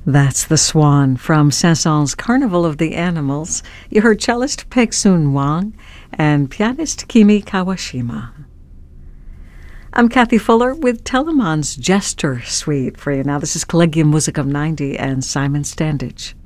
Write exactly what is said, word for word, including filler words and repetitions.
That's The Swan from Saint-Saëns' Carnival of the Animals. You heard cellist Pek-Sun Wang and pianist Kimi Kawashima. I'm Kathy Fuller with Telemann's Jester Suite for you now. This is Collegium Musicum ninety and Simon Standage.